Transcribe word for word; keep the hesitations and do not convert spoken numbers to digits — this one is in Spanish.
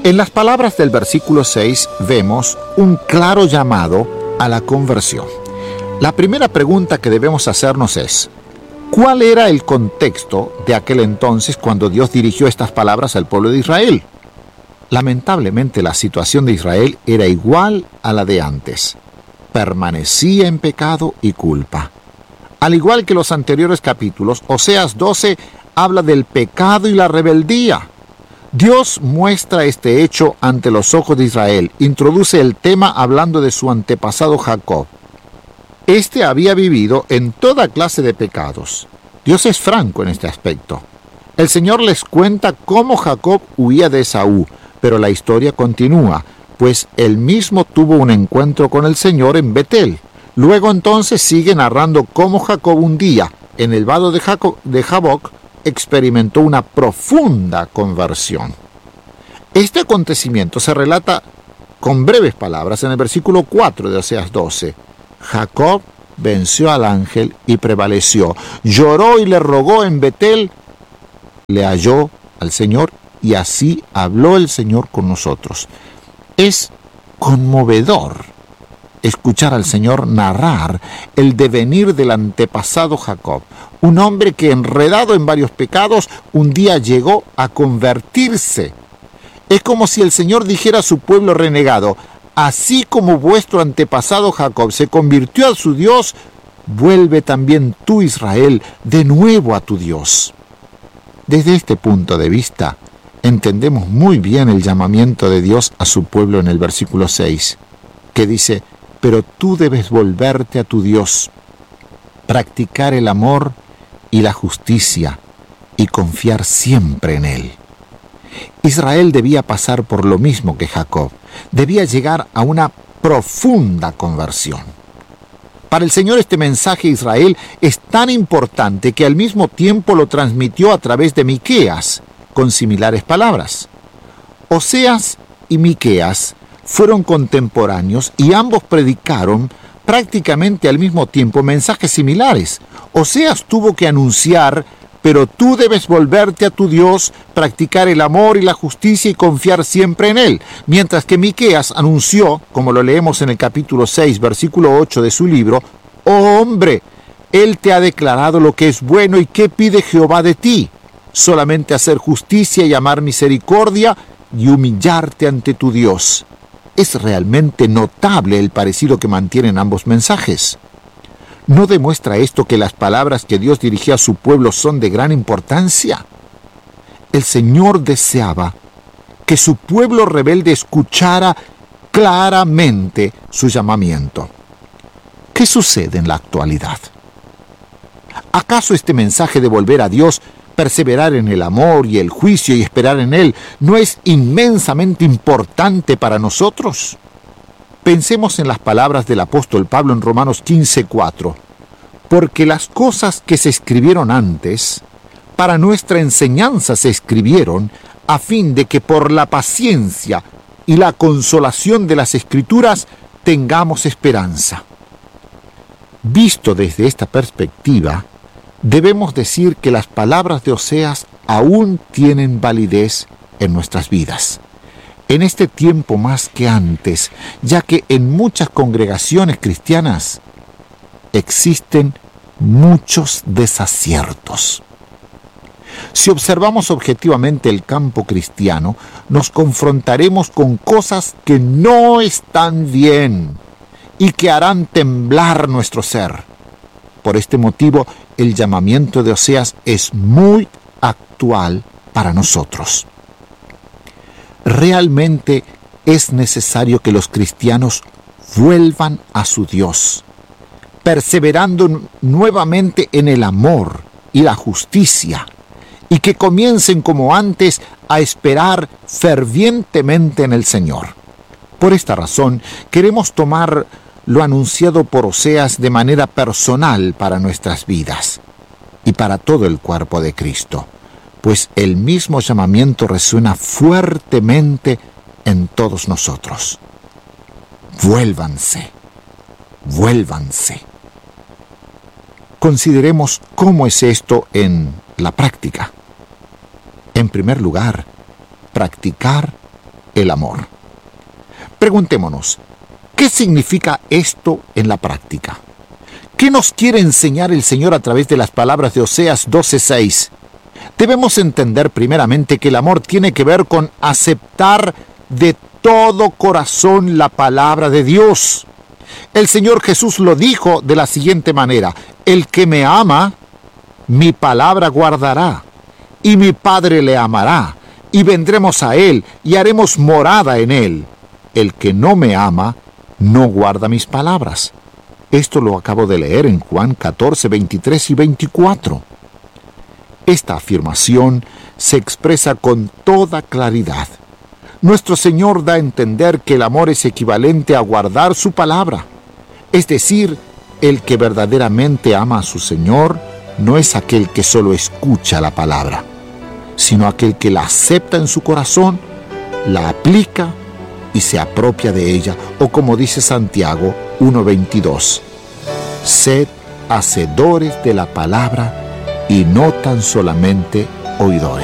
En las palabras del versículo seis vemos un claro llamado a la conversión. La primera pregunta que debemos hacernos es: ¿cuál era el contexto de aquel entonces cuando Dios dirigió estas palabras al pueblo de Israel? Lamentablemente, la situación de Israel era igual a la de antes. Permanecía en pecado y culpa. Al igual que los anteriores capítulos, Oseas doce habla del pecado y la rebeldía. Dios muestra este hecho ante los ojos de Israel. Introduce el tema hablando de su antepasado Jacob. Este había vivido en toda clase de pecados. Dios es franco en este aspecto. El Señor les cuenta cómo Jacob huía de Esaú, pero la historia continúa, pues él mismo tuvo un encuentro con el Señor en Betel. Luego entonces sigue narrando cómo Jacob un día, en el vado de, Jacob, de Jaboc, experimentó una profunda conversión. Este acontecimiento se relata con breves palabras en el versículo cuatro de Oseas doce. Jacob venció al ángel y prevaleció. Lloró y le rogó en Betel. Le halló al Señor y así habló el Señor con nosotros. Es conmovedor escuchar al Señor narrar el devenir del antepasado Jacob, un hombre que, enredado en varios pecados, un día llegó a convertirse. Es como si el Señor dijera a su pueblo renegado: así como vuestro antepasado Jacob se convirtió a su Dios, vuelve también tú, Israel, de nuevo a tu Dios. Desde este punto de vista, entendemos muy bien el llamamiento de Dios a su pueblo en el versículo seis, que dice: pero tú debes volverte a tu Dios, practicar el amor y la justicia y confiar siempre en Él. Israel debía pasar por lo mismo que Jacob, debía llegar a una profunda conversión. Para el Señor este mensaje a Israel es tan importante que al mismo tiempo lo transmitió a través de Miqueas, con similares palabras. Oseas y Miqueas fueron contemporáneos y ambos predicaron prácticamente al mismo tiempo mensajes similares. Oseas tuvo que anunciar: pero tú debes volverte a tu Dios, practicar el amor y la justicia y confiar siempre en Él. Mientras que Miqueas anunció, como lo leemos en el capítulo seis, versículo ocho de su libro: oh hombre, Él te ha declarado lo que es bueno y qué pide Jehová de ti. Solamente hacer justicia y amar misericordia y humillarte ante tu Dios. Es realmente notable el parecido que mantienen ambos mensajes. ¿No demuestra esto que las palabras que Dios dirigía a su pueblo son de gran importancia? El Señor deseaba que su pueblo rebelde escuchara claramente su llamamiento. ¿Qué sucede en la actualidad? ¿Acaso este mensaje de volver a Dios, perseverar en el amor y el juicio y esperar en Él, no es inmensamente importante para nosotros? Pensemos en las palabras del apóstol Pablo en Romanos quince cuatro. Porque las cosas que se escribieron antes, para nuestra enseñanza se escribieron, a fin de que por la paciencia y la consolación de las Escrituras tengamos esperanza. Visto desde esta perspectiva, debemos decir que las palabras de Oseas aún tienen validez en nuestras vidas. En este tiempo más que antes, ya que en muchas congregaciones cristianas existen muchos desaciertos. Si observamos objetivamente el campo cristiano, nos confrontaremos con cosas que no están bien y que harán temblar nuestro ser. Por este motivo, el llamamiento de Oseas es muy actual para nosotros. Realmente es necesario que los cristianos vuelvan a su Dios, perseverando nuevamente en el amor y la justicia, y que comiencen como antes a esperar fervientemente en el Señor. Por esta razón, queremos tomar lo anunciado por Oseas de manera personal para nuestras vidas y para todo el cuerpo de Cristo, pues el mismo llamamiento resuena fuertemente en todos nosotros. Vuélvanse, vuélvanse. Consideremos cómo es esto en la práctica. En primer lugar, practicar el amor. Preguntémonos, ¿qué significa esto en la práctica? ¿Qué nos quiere enseñar el Señor a través de las palabras de Oseas doce seis? Debemos entender primeramente que el amor tiene que ver con aceptar de todo corazón la palabra de Dios. El Señor Jesús lo dijo de la siguiente manera: el que me ama, mi palabra guardará, y mi Padre le amará, y vendremos a él, y haremos morada en él. El que no me ama, no guarda mis palabras. Esto lo acabo de leer en Juan catorce, veintitrés y veinticuatro. Esta afirmación se expresa con toda claridad. Nuestro Señor da a entender que el amor es equivalente a guardar su palabra. Es decir, el que verdaderamente ama a su Señor no es aquel que solo escucha la palabra, sino aquel que la acepta en su corazón, la aplica y se apropia de ella, o como dice Santiago uno veintidós, sed hacedores de la palabra y no tan solamente oidores.